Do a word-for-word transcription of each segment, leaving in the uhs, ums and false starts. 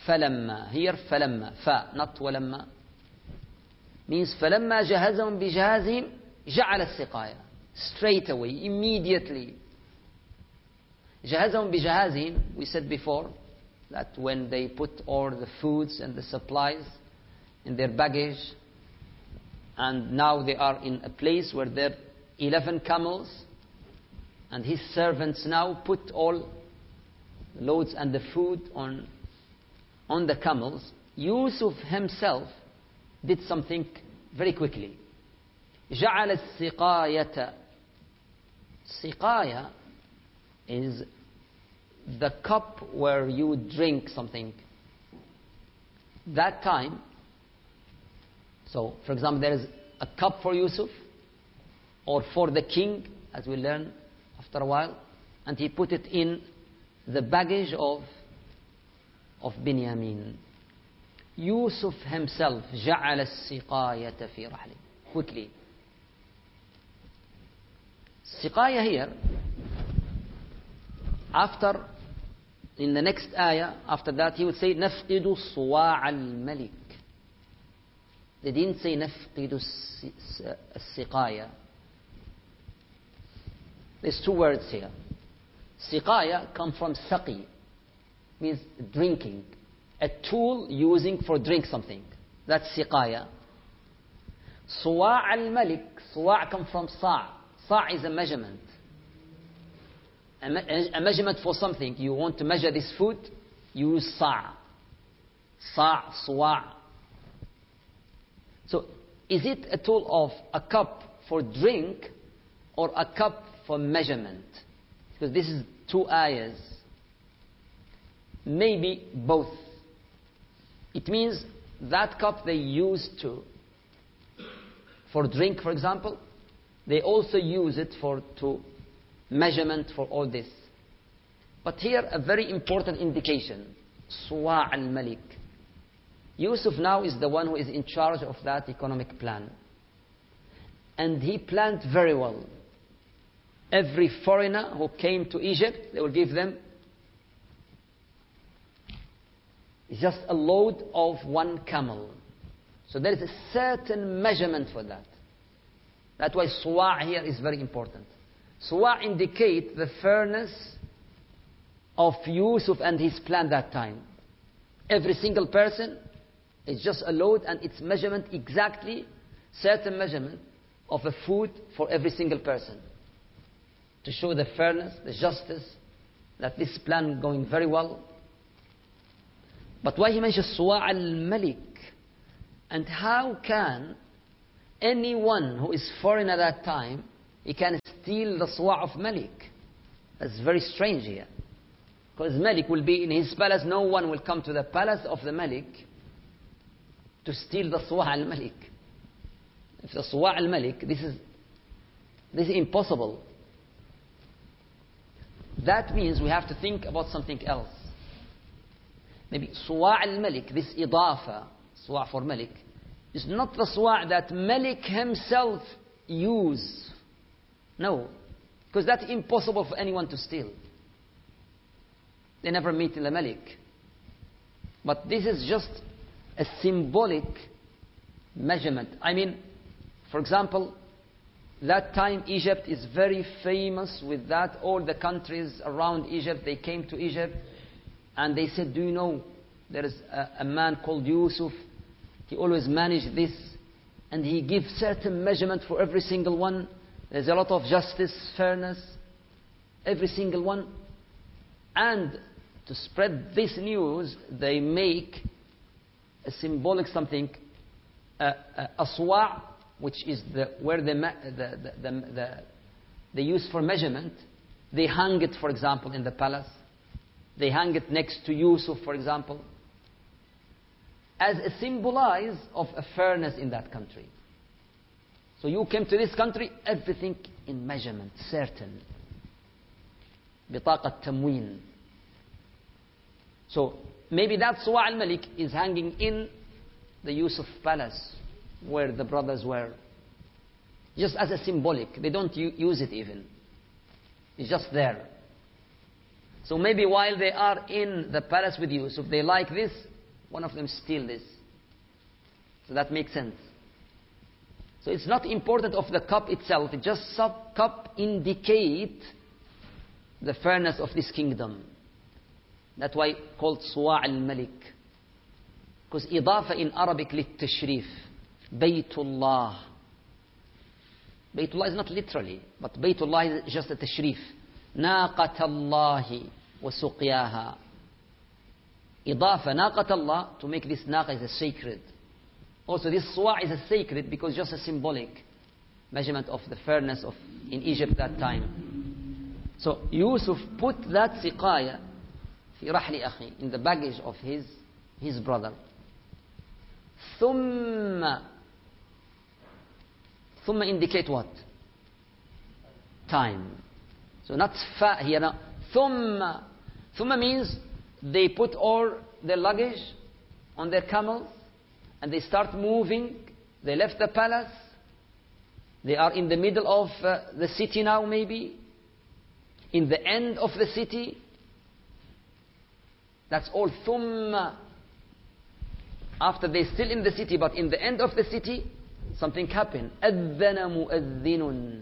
فَلَمَّا. Here فَلَمَّا. fa, not وَلَمَّا. Means فَلَمَّا جَهَزَهُمْ بِجَهَازِهِمْ جَعَلَ السِّقَايَةَ. Straight away, immediately. جَهَزَهُمْ بِجَهَازِهِمْ. We said before that when they put all the foods and the supplies in their baggage, and now they are in a place where there are eleven camels, and his servants now put all the loads and the food on, on the camels. Yusuf himself did something very quickly. جعل السقاية. Siqaya is the cup where you drink something. That time, so for example, there is a cup for Yusuf or for the king, as we learn after a while, and he put it in the baggage of of Binyamin. Yusuf himself جعل السقاية في رحله. Quickly. Siqaya here, after, in the next ayah, after that he would say نفقد صواع الملك. They didn't say نفقد السقاية. There's two words here. Siqaya come from saqi, means drinking, a tool using for drink something. That's siqaya. Suwa' al-malik, suwa' come from sa'. Sa' is a measurement. A, me- a measurement for something. You want to measure this food, use sa'. Sa', suwa'. So, is it a tool of a cup for drink or a cup for measurement? Because this is two ayahs. Maybe both. It means that cup they used to for drink, for example, they also use it for to measurement for all this. But here a very important indication. Suwa' al-Malik. Yusuf now is the one who is in charge of that economic plan. And he planned very well. Every foreigner who came to Egypt, they will give them just a load of one camel. So there is a certain measurement for that. That's why suwa' here is very important. Suwa' indicate the fairness of Yusuf and his plan that time. Every single person is just a load and its measurement exactly, certain measurement of a food for every single person. To show the fairness, the justice, that this plan going very well. But why he mentions Suwa' al-Malik? And how can anyone who is foreign at that time, he can steal the Suwa' of Malik? That's very strange here. Because Malik will be in his palace, no one will come to the palace of the Malik to steal the Suwa' al-Malik. If the Suwa' al-Malik, this is, this is impossible. That means we have to think about something else. Maybe Suwa' al-Malik, this idafa, Suwa' for Malik, is not the Suwa' that Malik himself use. No. Because that's impossible for anyone to steal. They never meet in the Malik. But this is just a symbolic measurement. I mean, for example, that time Egypt is very famous with that. All the countries around Egypt, they came to Egypt and they said, do you know, there is a, a man called Yusuf. He always managed this and he gives certain measurement for every single one. There's a lot of justice, fairness, every single one. And to spread this news, they make a symbolic something, a, a, a suwa', which is the, where the, the, the, the, they use for measurement. They hang it, for example, in the palace. They hang it next to Yusuf, for example, as a symbolize of a fairness in that country. So you came to this country, everything in measurement, certain. بطاقة تموين. So maybe that Suwa' al-Malik is hanging in the Yusuf palace where the brothers were. Just as a symbolic. They don't u- use it even. It's just there. So maybe while they are in the palace with Yusuf, they like this, one of them steal this. So that makes sense. So it's not important of the cup itself. It just sub cup indicate the fairness of this kingdom. That's why called Suwa' al-Malik. Because idafa in Arabic للتشريف. Baytullah. Baytullah is not literally, but Baytullah is just a tashrif. ناقة الله وسقياها. Idafa ناقة Allah, to make this naqa is a sacred. Also this suwa' is a sacred because just a symbolic measurement of the fairness of in Egypt that time. So Yusuf put that siqaya في رحل أخي, in the baggage of his his brother. ثم ثم indicate what? Time. So not fa here now. ثم ثم means they put all their luggage on their camels and they start moving. They left the palace. They are in the middle of uh, the city now, maybe in the end of the city. That's all. ثم. After they're still in the city, but in the end of the city, something happened. أذن مؤذن.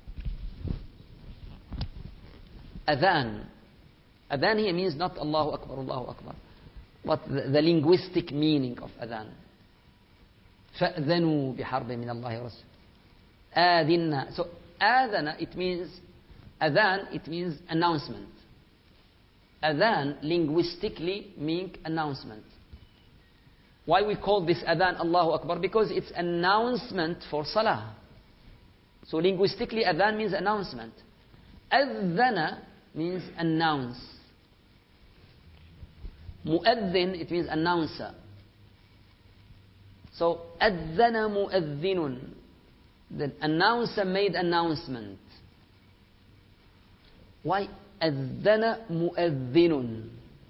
Adhan. Adhan here means not Allahu Akbar, Allahu Akbar, but the, the linguistic meaning of adhan. فأذنوا بحرب من الله ورسوله. آذنا. So آذنا, it means adhan, it means announcement. Adhan linguistically means announcement. Why we call this adhan Allahu Akbar? Because it's announcement for salah. So linguistically adhan means announcement. Adhana means announce. Mu'adhin, it means announcer. So adhana mu'adhinun, the announcer made announcement. Why adhana mu'adhinun?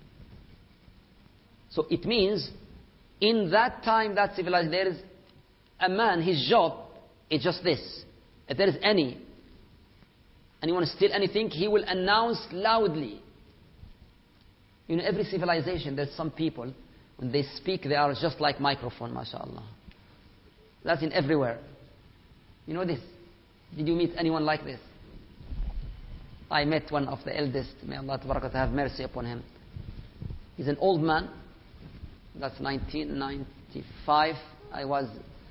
So it means in that time, that civilized, there is a man, his job is just this. If there is any, and you want to steal anything, he will announce loudly. You know, every civilization, there's some people, when they speak, they are just like microphone, mashallah. That's in everywhere. You know this? Did you meet anyone like this? I met one of the eldest, may Allah have mercy upon him. He's an old man. That's nineteen ninety-five. I was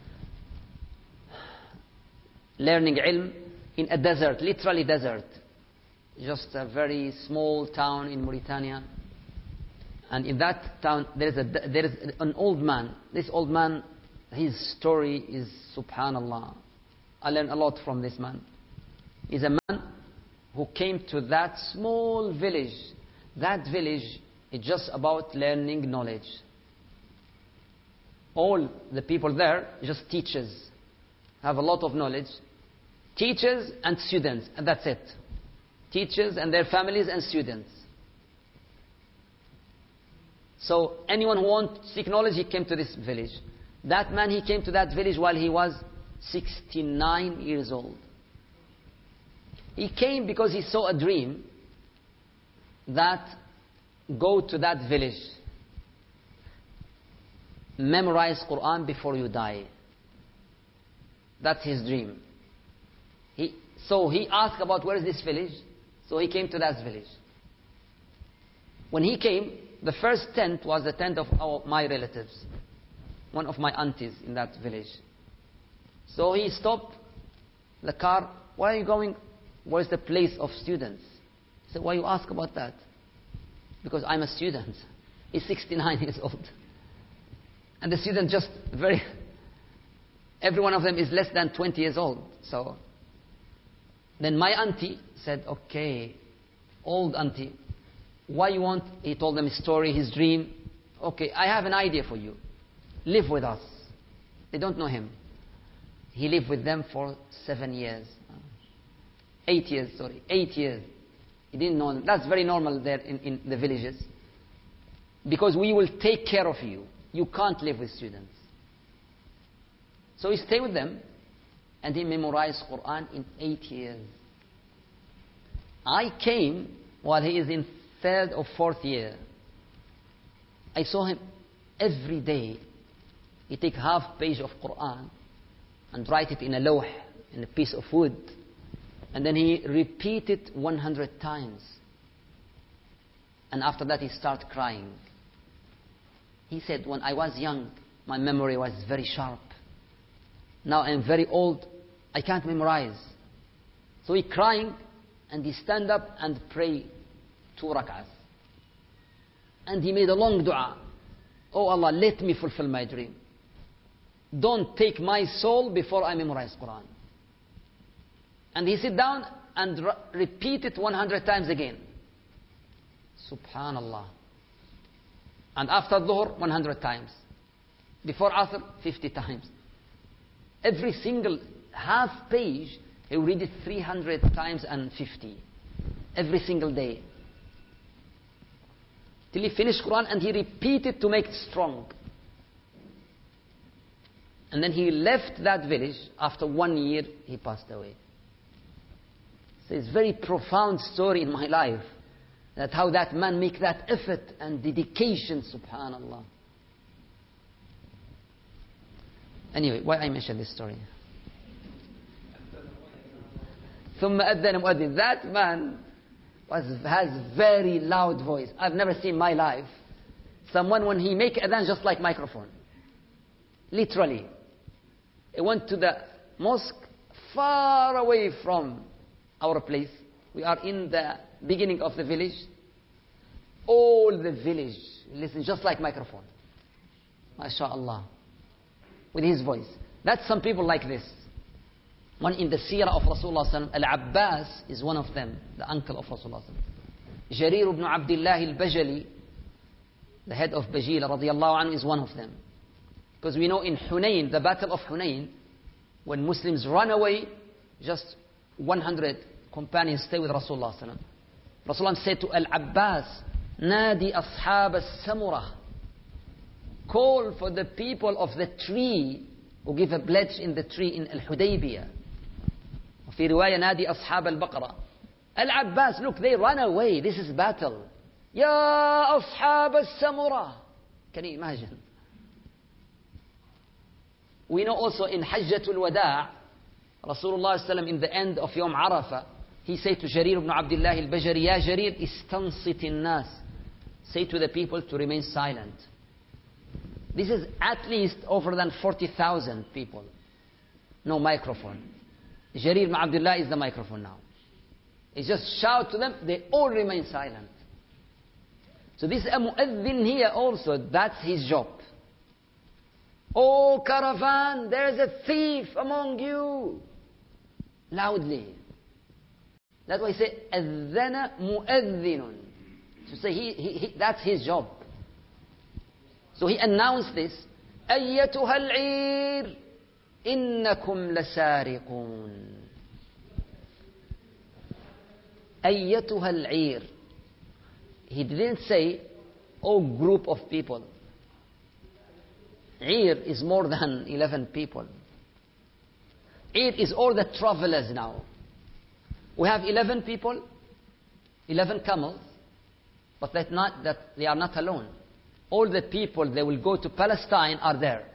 learning ilm in a desert, literally desert. Just a very small town in Mauritania. And in that town, there is, a, there is an old man. This old man, his story is subhanallah. I learned a lot from this man. He's a man who came to that small village. That village is just about learning knowledge. All the people there, just teachers, have a lot of knowledge. Teachers and students, and that's it. Teachers and their families and students. So anyone who wants to seek knowledge, he came to this village. That man, he came to that village while he was sixty-nine years old. He came because he saw a dream that go to that village. Memorize Quran before you die. That's his dream. He, so he asked about where is this village. So he came to that village. When he came, the first tent was the tent of our, my relatives. One of my aunties in that village. So he stopped the car. Where are you going? Where's the place of students? He said, why you ask about that? Because I'm a student. He's sixty-nine years old. And the student just very, every one of them is less than twenty years old. So then my auntie said, okay, old auntie, why you want? He told them his story, his dream. Okay, I have an idea for you. Live with us. They don't know him. He lived with them for seven years. Eight years, sorry. Eight years. He didn't know them. That's very normal there in, in the villages. Because we will take care of you. You can't live with students. So he stayed with them and he memorized Quran in eight years. I came while he is in third or fourth year. I saw him every day, he take half page of Quran and write it in a lawh, in a piece of wood, and then he repeat it one hundred times. And after that he start crying. He said, when I was young, my memory was very sharp. Now I am very old, I can't memorize. So he crying, and he stand up and pray two rak'ahs. And he made a long dua. Oh Allah, let me fulfill my dream. Don't take my soul before I memorize Quran. And he sit down and re- repeat it one hundred times again. Subhanallah. And after Dhuhr, one hundred times. Before Asr, fifty times. Every single half page, he will read it three hundred times and fifty. Every single day. Till he finished Quran, and he repeated to make it strong. And then he left that village. After one year, he passed away. So it's a very profound story in my life. That how that man make that effort and dedication, subhanallah. Anyway, why I mentioned this story? ثم أذن مؤذن. That man was, has very loud voice. I've never seen in my life someone when he make adhan just like microphone. Literally. He went to the mosque far away from our place. We are in the beginning of the village. All the village listen just like microphone. MashaAllah. With his voice. That's some people like this. One in the seerah of Rasulullah, Al-Abbas is one of them, the uncle of Rasulullah. Jarir ibn Abdullah al-Bajali, the head of Bajila radiallahu anhu, is one of them. Because we know in Hunayn, the battle of Hunayn, when Muslims run away, just one hundred companions stay with Rasulullah. Rasulullah said to Al-Abbas, Nadi ashab al-samurah. Call for the people of the tree who give a pledge in the tree in Al-Hudaybiyah. في رواية نادي أصحاب البقرة. Al-Abbas, look, they run away. This is battle. Ya ashab al-samurah. Can you imagine? We know also in Hajjatul Wada', Rasulullah sallam in the end of Yawm Arafah, he said to Jarir ibn Abdullah al-Bajali, Ya Jarir, istansit in-nas. Say to the people to remain silent. This is at least over than forty thousand people. No microphone. Jarir ibn Abdullah is the microphone now. He just shout to them, they all remain silent. So this mu'adhin here also, that's his job. Oh caravan, there's a thief among you. Loudly. That's why he say, أذن مؤذن. So say he, he, he, that's his job. So he announced this, أيتها العير إنكم لسارقون. أيتها العير. He didn't say, oh group of people. Eir is more than eleven people. Eir is all the travelers now. We have eleven people, eleven camels, but that not that they are not alone. All the people that will go to Palestine are there.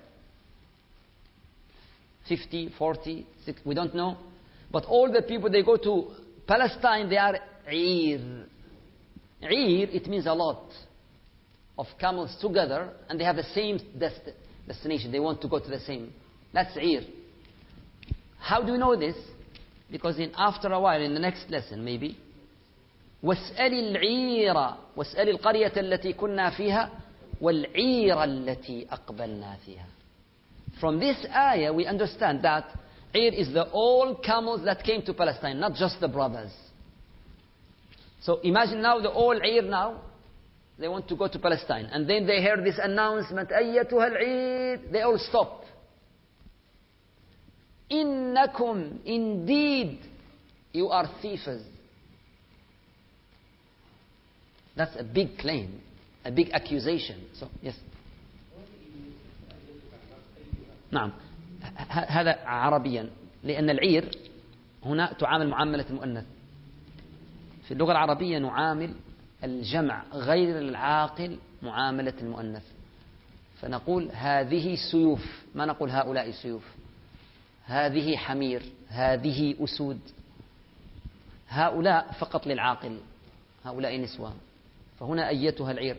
fifty, forty, sixty, we don't know. But all the people they go to Palestine, they are Eir. Eir, it means a lot of camels together, and they have the same dest- destination. They want to go to the same. That's Eir. How do we know this? Because in after a while, in the next lesson maybe, واسأل العير واسأل القرية التي كنا فيها والعير التي أقبلنا فيها. From this ayah we understand that Eir is the all camels that came to Palestine, not just the brothers. So imagine now the all Eir now, they want to go to Palestine. And then they heard this announcement, أيتها العير. They all stop. إنكم, indeed, you are thieves. That's a big claim, a big accusation. So, yes. نعم. هذا عربيا لأن العير هنا تعامل معاملة المؤنث. في اللغة العربية نعامل الجمع غير العاقل معاملة المؤنث. فنقول هذه سيوف، ما نقول هؤلاء سيوف. هذه حمير، هذه أسود. هؤلاء فقط للعاقل، هؤلاء نسوة. فهنا أيتها العير.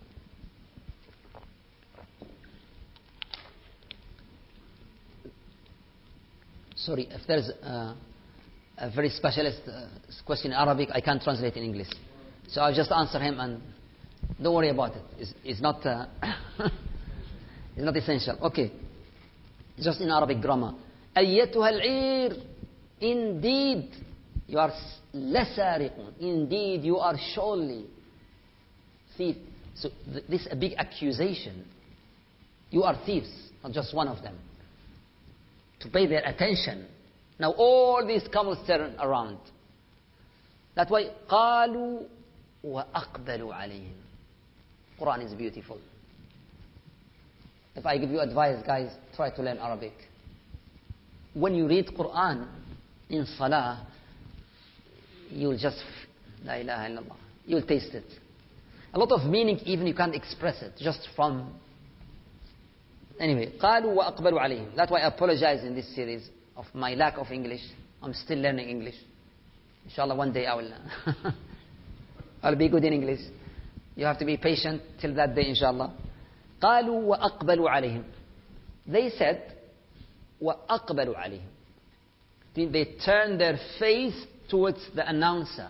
Sorry, if there's a, a very specialist uh, question in Arabic, I can't translate in English. So I'll just answer him and don't worry about it. It's, it's not uh, it's not essential. Okay. Just in Arabic grammar. أيتها العير. Indeed, you are لسارق. Indeed, you are surely thief. So th- this is a big accusation. You are thieves, not just one of them. To pay their attention. Now all these camels turn around. That's why قالوا وأقبلوا عليهم. Quran is beautiful. If I give you advice, guys, try to learn Arabic. When you read Quran in Salah, you'll just, La ilaha illallah, you'll taste it. A lot of meaning, even you can't express it, just from. Anyway, قالوا وأقبلوا عليهم. That's why I apologize in this series of my lack of English. I'm still learning English. Inshallah, one day I will. I'll be good in English. You have to be patient till that day, inshallah. قالوا وأقبلوا عليهم. They said وأقبلوا عليهم. They turned their face towards the announcer.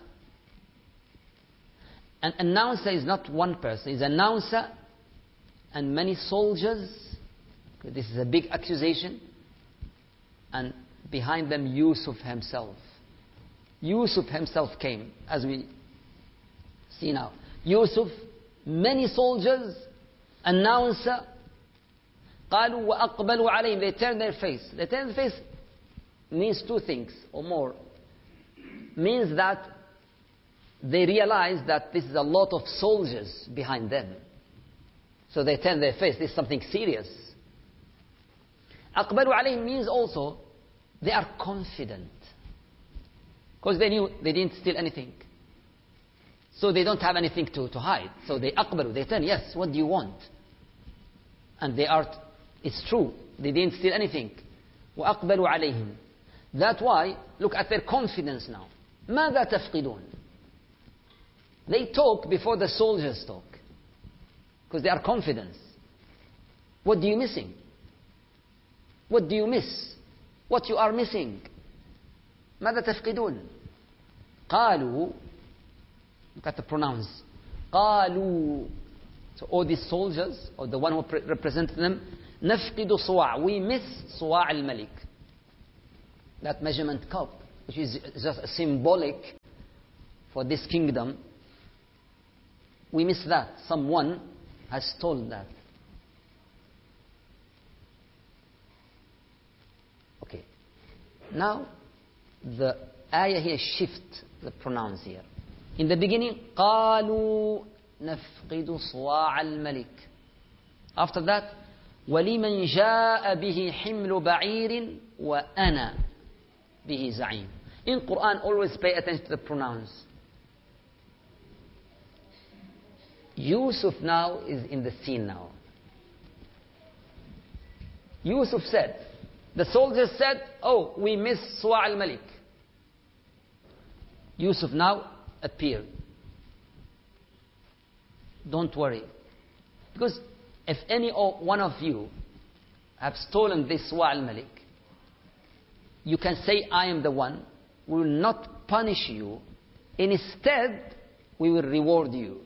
An announcer is not one person. It's an announcer and many soldiers. This is a big accusation. And behind them, Yusuf himself. Yusuf himself came, as we see now. Yusuf, many soldiers, announcer. قالوا وأقبلوا عليهم. They turned their face. They turned their face means two things or more. Means that they realize that this is a lot of soldiers behind them. So they turn their face. This is something serious. أقبلوا عليهم means also they are confident. Because they knew they didn't steal anything. So they don't have anything to, to hide. So they أقبلوا, they turn, yes, what do you want? And they are, it's true, they didn't steal anything. وأقبلوا عليهم. That's why, look at their confidence now. ماذا تفقدون? They talk before the soldiers talk. Because they are confident. What do you missing? What do you miss? What you are missing? ماذا تفقدون? قالوا. Look at the pronouns. قالوا. So all these soldiers, or the one who pre- represented them, نفقد صواع. We miss صواع الملك. That measurement cup, which is just a symbolic for this kingdom. We miss that. Someone has stolen that. Okay. Now, the ayah here shifts the pronouns here. In the beginning, قالوا نفقد صواع الملك. After that, ولمن جاء به حمل بعير وأنا به زعيم. In Quran, always pay attention to the pronouns. Yusuf now is in the scene now. Yusuf said, the soldiers said, oh, we miss Suwa' al-Malik. Yusuf now appeared. Don't worry. Because if any one of you have stolen this Suwa' al-Malik, you can say, I am the one. We will not punish you. Instead, we will reward you.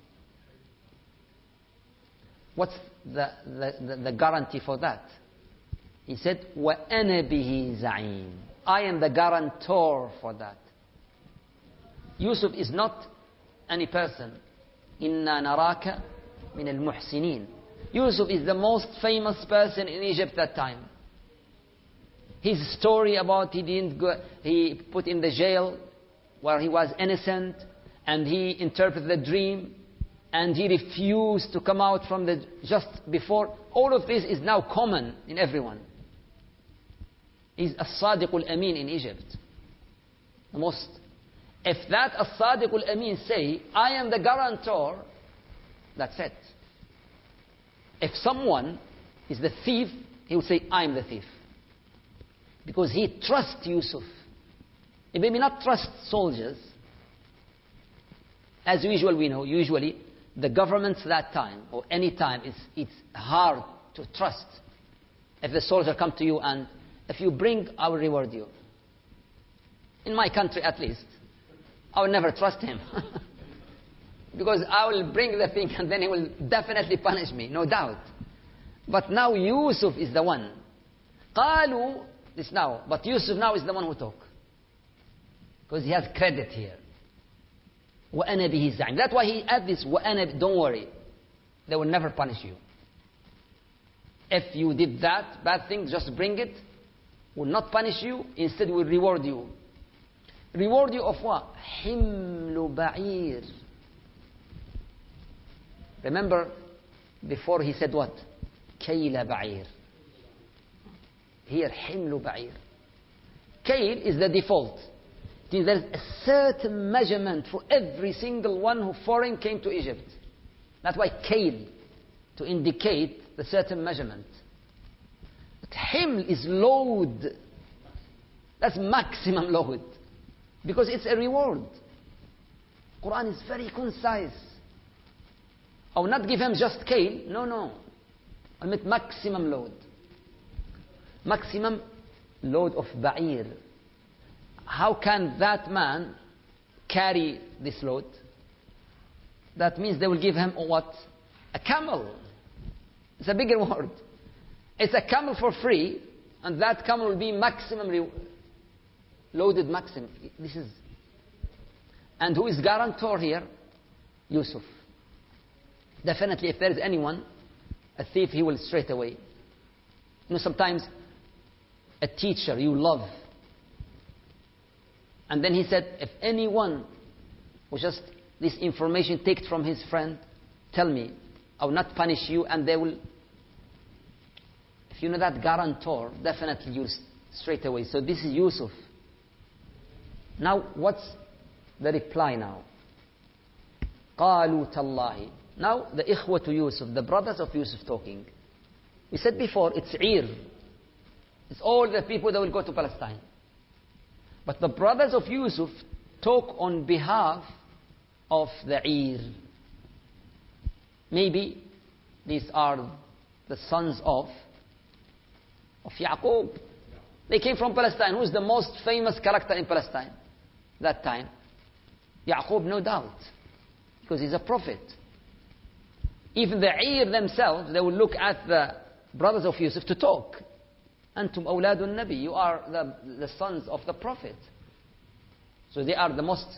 What's the, the, the, the guarantee for that? He said, وَأَنَا بِهِ زَعِيمٌ. I am the guarantor for that. Yusuf is not any person. إِنَّا نَرَاكَ مِنَ الْمُحْسِنِينَ. Yusuf is the most famous person in Egypt that time. His story about he didn't go, he put in the jail where he was innocent, and he interpreted the dream, and he refused to come out from the just before. All of this is now common in everyone. He's as-Sadiq al-Amin in Egypt. The most. If that as-Sadiq al-Amin say, I am the guarantor, that's it. If someone is the thief, he will say, I'm the thief. Because he trusts Yusuf. He may not trust soldiers. As usual, we know, usually, the governments that time, or any time, it's, it's hard to trust. If the soldier come to you and, if you bring, I will reward you. In my country, at least, I will never trust him. Because I will bring the thing and then he will definitely punish me, no doubt. But now Yusuf is the one. قالوا, this now, but Yusuf now is the one who talk. Because he has credit here. وَأَنَا بِهِ زَعِيمٌ. That's why he add this, وَأَنَا, don't worry. They will never punish you. If you did that bad thing, just bring it. Will not punish you, instead will reward you. Reward you of what? حِمْلُ بَعِيرٍ. Remember, before he said what? كَيْلَ بَعِيرٍ. Here, حِمْلُ بَعِيرٍ. Kail is the default. There's a certain measurement for every single one who foreign came to Egypt. That's why kail, to indicate the certain measurement. But himl is load. That's maximum load. Because it's a reward. Quran is very concise. I will not give him just kail. No, no. I meant maximum load. Maximum load of ba'ir. How can that man carry this load? That means they will give him what? A camel. It's a bigger word. It's a camel for free, and that camel will be maximum re- loaded maximum. This is, and who is guarantor here? Yusuf. Definitely, if there is anyone, a thief, he will straight away. You know, sometimes a teacher you love. And then he said, if anyone who just this information takes from his friend, tell me, I will not punish you, and they will. If you know that guarantor, definitely you straight away. So this is Yusuf. Now, what's the reply now? قالوا تالله. Now, the ikhwa to Yusuf, the brothers of Yusuf talking. We said before, it's Ir. It's all the people that will go to Palestine. But the brothers of Yusuf talk on behalf of the Ir. Maybe these are the sons of, of Yaqub. They came from Palestine. Who's the most famous character in Palestine that time? Yaqub, no doubt. Because he's a prophet. Even the Ir themselves, they will look at the brothers of Yusuf to talk. Antum awladun Nabi, you are the, the sons of the Prophet. So they are the most